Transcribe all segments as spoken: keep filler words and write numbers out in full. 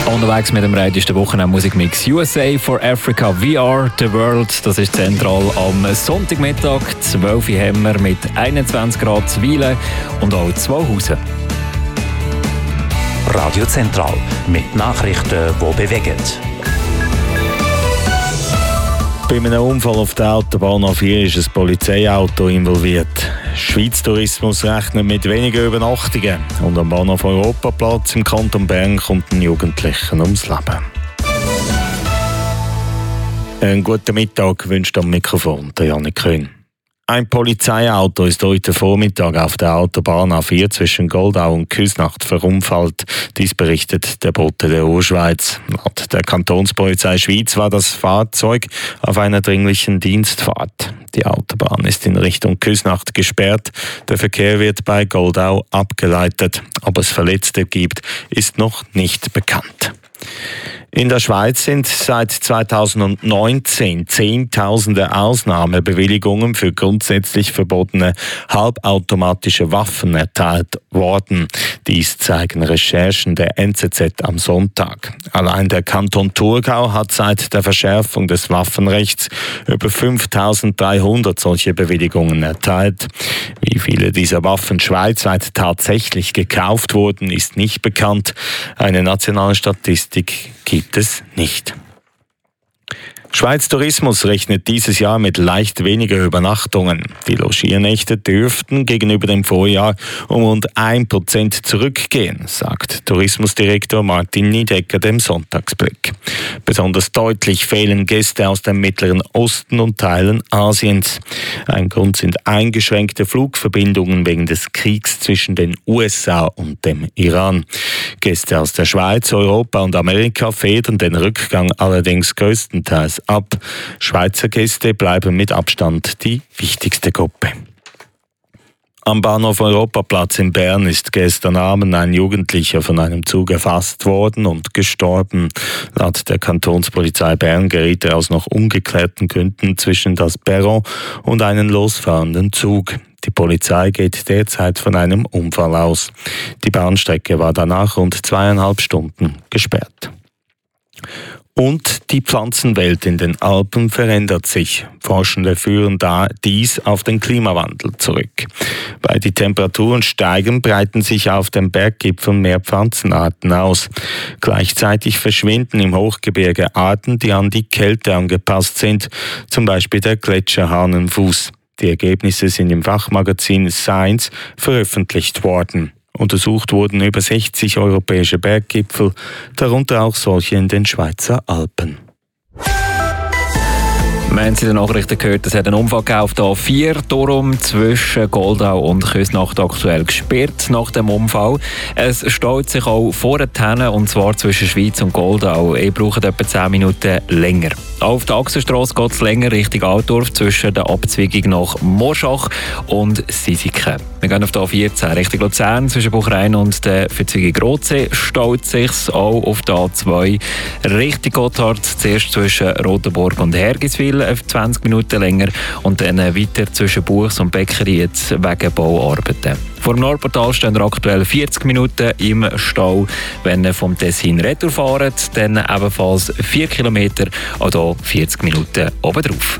Unterwegs mit dem radiosten Wochenend-Musikmix U S A for Africa, We Are the World. Das ist zentral am Sonntagmittag. zwölf Uhr haben wir mit einundzwanzig Grad Zwilen und auch Zweibrücken. Radio Zentral mit Nachrichten, die bewegen. Bei einem Unfall auf der Autobahn A vier ist ein Polizeiauto involviert. Schweiz Tourismus rechnet mit weniger Übernachtungen. Und am Bahnhof Europaplatz im Kanton Bern kommt ein Jugendlicher ums Leben. Einen guten Mittag wünscht am Mikrofon der Janik Kühn. Ein Polizeiauto ist heute Vormittag auf der Autobahn A vier zwischen Goldau und Küsnacht verunfallt. Dies berichtet der Bote der Urschweiz. Laut der Kantonspolizei Schweiz war das Fahrzeug auf einer dringlichen Dienstfahrt. Die Autobahn ist in Richtung Küsnacht gesperrt. Der Verkehr wird bei Goldau abgeleitet. Ob es Verletzte gibt, ist noch nicht bekannt. In der Schweiz sind seit zweitausendneunzehn Zehntausende Ausnahmebewilligungen für grundsätzlich verbotene halbautomatische Waffen erteilt worden. Dies zeigen Recherchen der N Z Z am Sonntag. Allein der Kanton Thurgau hat seit der Verschärfung des Waffenrechts über fünftausenddreihundert solche Bewilligungen erteilt. Wie viele dieser Waffen schweizweit tatsächlich gekauft wurden, ist nicht bekannt. Eine nationale Statistik gibt es nicht. Schweiz Tourismus rechnet dieses Jahr mit leicht weniger Übernachtungen. Die Logiernächte dürften gegenüber dem Vorjahr um rund ein Prozent zurückgehen, sagt Tourismusdirektor Martin Niedecker dem Sonntagsblick. Besonders deutlich fehlen Gäste aus dem Mittleren Osten und Teilen Asiens. Ein Grund sind eingeschränkte Flugverbindungen wegen des Kriegs zwischen den U S A und dem Iran. Gäste aus der Schweiz, Europa und Amerika federn den Rückgang allerdings größtenteils ab. Schweizer Gäste bleiben mit Abstand die wichtigste Gruppe. Am Bahnhof Europaplatz in Bern ist gestern Abend ein Jugendlicher von einem Zug erfasst worden und gestorben. Laut der Kantonspolizei Bern geriet er aus noch ungeklärten Gründen zwischen das Perron und einen losfahrenden Zug. Die Polizei geht derzeit von einem Unfall aus. Die Bahnstrecke war danach rund zweieinhalb Stunden gesperrt. Und die Pflanzenwelt in den Alpen verändert sich. Forschende führen da dies auf den Klimawandel zurück. Weil die Temperaturen steigen, breiten sich auf den Berggipfeln mehr Pflanzenarten aus. Gleichzeitig verschwinden im Hochgebirge Arten, die an die Kälte angepasst sind, zum Beispiel der Gletscherhahnenfuß. Die Ergebnisse sind im Fachmagazin Science veröffentlicht worden. Untersucht wurden über sechzig europäische Berggipfel, darunter auch solche in den Schweizer Alpen. Wir haben in den Nachrichten gehört, es hat einen Unfall gegeben auf der A vier, darum zwischen Goldau und Küsnacht aktuell gesperrt nach dem Unfall. Es staut sich auch vorher, und zwar zwischen Schweiz und Goldau. Ihr braucht etwa zehn Minuten länger. Auf der Achsenstrasse geht es länger Richtung Altdorf zwischen der Abzweigung nach Morschach und Sisiken. Wir gehen auf der A vierzehn Richtung Luzern zwischen Buchrein und der Verzweigung Rotsee. Staut sich auch auf der A zwei Richtung Gotthard, zuerst zwischen Rotenburg und Hergiswil zwanzig Minuten länger und dann weiter zwischen Buchs und Beckeried wegen Bauarbeiten. Vor dem Nordportal stehen aktuell vierzig Minuten im Stau. Wenn ihr vom Tessin retour fahrt, dann ebenfalls vier Kilometer, also vierzig Minuten obendrauf.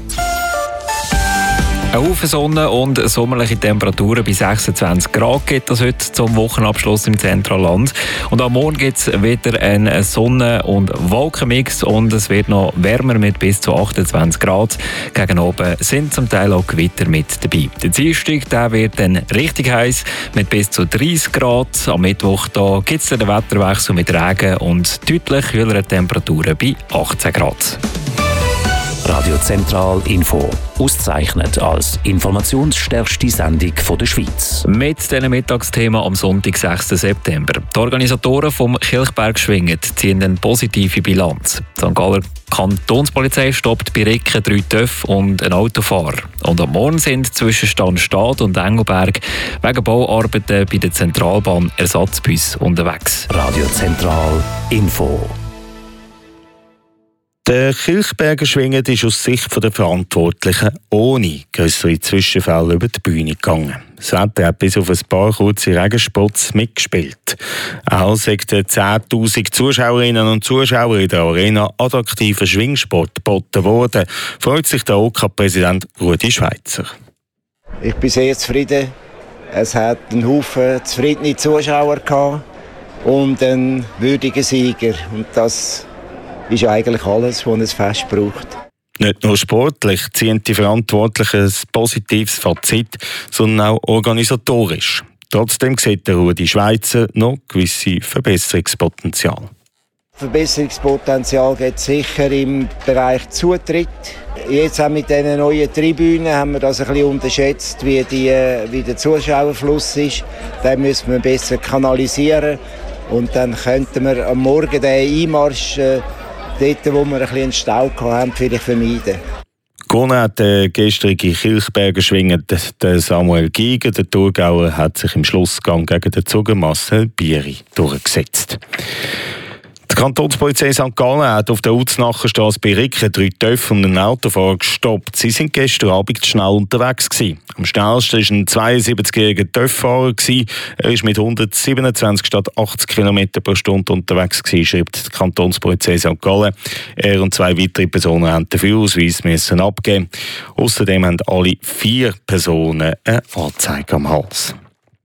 Ein Haufen Sonne und sommerliche Temperaturen bei sechsundzwanzig Grad gibt es heute zum Wochenabschluss im Zentralland. Und am Morgen gibt es wieder einen Sonne- und Wolkenmix und es wird noch wärmer mit bis zu achtundzwanzig Grad. Gegen oben sind zum Teil auch Gewitter mit dabei. Der Dienstag der wird dann richtig heiß mit bis zu dreißig Grad. Am Mittwoch gibt es den Wetterwechsel mit Regen und deutlich höheren Temperaturen bei achtzehn Grad. Radio Zentral Info. Ausgezeichnet als informationsstärkste Sendung der Schweiz. Mit diesem Mittagsthema am Sonntag, sechsten September. Die Organisatoren vom Kilchberg-Schwingen ziehen eine positive Bilanz. Die Sankt Galler Kantonspolizei stoppt bei Ricken drei Töff und ein Autofahrer. Und am Morgen sind zwischen Stanstadt und Engelberg wegen Bauarbeiten bei der Zentralbahn Ersatzbus unterwegs. Radio Zentral Info. Der Kilchberger Schwingen ist aus Sicht der Verantwortlichen ohne grössere Zwischenfälle über die Bühne gegangen. Das Wetter hat bis auf ein paar kurze Regenspots mitgespielt. Auch sind zehntausend Zuschauerinnen und Zuschauer in der Arena attraktiver Schwingsport geboten worden, freut sich der O K A-Präsident Rudi Schweizer. Ich bin sehr zufrieden. Es hat einen Haufen zufriedene Zuschauer gehabt und einen würdigen Sieger. Und das ist eigentlich alles, was ein Fest braucht. Nicht nur sportlich ziehen die Verantwortlichen ein positives Fazit, sondern auch organisatorisch. Trotzdem sieht der Rudi Schweizer noch gewisse Verbesserungspotenzial. Verbesserungspotenzial gibt es sicher im Bereich Zutritt. Jetzt auch mit diesen neuen Tribünen haben wir das ein bisschen unterschätzt, wie, die, wie der Zuschauerfluss ist. Den müssen wir besser kanalisieren. Und dann könnten wir am Morgen den Einmarsch, äh, dort wo wir ein bisschen einen Stau hatten, vielleicht vermeiden. Gewonnen hat der gestrige Kirchberger Schwinger Samuel Giger. Der Thurgauer hat sich im Schlussgang gegen den Zuger Marcel Bieri durchgesetzt. Die Kantonspolizei Sankt Gallen hat auf der Uznachterstrasse bei Ricken drei Töpfe und einen Autofahrer gestoppt. Sie waren gestern Abend schnell unterwegs gewesen. Am schnellsten war ein zweiundsiebzigjähriger Töpffahrer. Er war mit hundertsiebenundzwanzig statt achtzig Kilometer pro Stunde unterwegs gewesen, schreibt die Kantonspolizei Sankt Gallen. Er und zwei weitere Personen haben den Führerausweis müssen abgeben. Außerdem haben alle vier Personen eine Anzeige am Hals.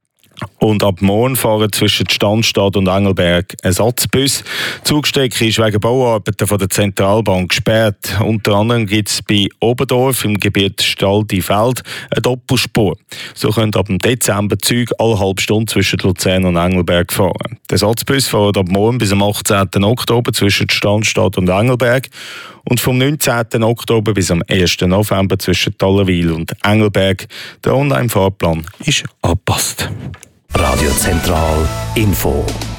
Und ab morgen fahren zwischen Standstadt und Engelberg Ersatzbus. Die Zugstrecke ist wegen Bauarbeiten von der Zentralbank gesperrt. Unter anderem gibt es bei Oberdorf im Gebiet Staldi-Feld eine Doppelspur. So können ab dem Dezember Züge alle halbe Stunde zwischen Luzern und Engelberg fahren. Der Ersatzbus fährt ab morgen bis am achtzehnten Oktober zwischen Standstadt und Engelberg und vom neunzehnten Oktober bis am ersten November zwischen Tallerwil und Engelberg. Der Online-Fahrplan ist angepasst. Radio Zentral Info.